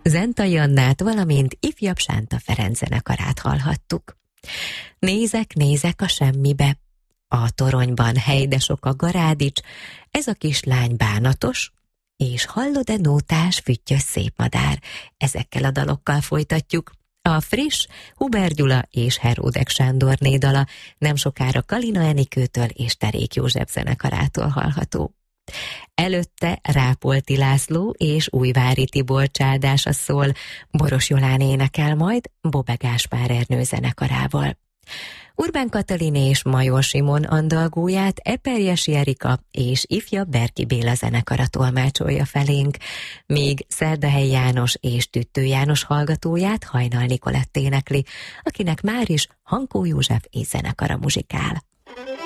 Zentai Annát, valamint ifjabb Sánta Ferenc zenekarát hallhattuk. Nézek a semmibe. A toronyban hely, de sok a garádics, ez a kislány bánatos, és hallod-e nótás, füttyös szép madár. Ezekkel a dalokkal folytatjuk. A friss Huber Gyula és Heródek Sándorné dala nem sokára Kalina Enikőtől és Terék József zenekarától hallható. Előtte Rápolti László és Újvári Tibor csádása szól, Boros Jolán énekel majd Bobbe Gáspár Ernő zenekarával. Urbán Katalin és Major Simon andalgóját Eperjesi Erika és ifjabb Berki Béla zenekara tolmácsolja felénk, míg Szerdahelyi János és Tüttő János hallgatóját Hajnal Nikolett énekli, akinek már is Hankó József és zenekara muzsikál.